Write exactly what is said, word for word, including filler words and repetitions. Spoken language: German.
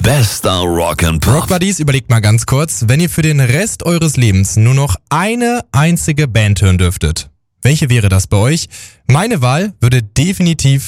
Bester Rock and Pop. Rock Buddies, überlegt mal ganz kurz, wenn ihr für den Rest eures Lebens nur noch eine einzige Band hören dürftet, welche wäre das bei euch? Meine Wahl würde definitiv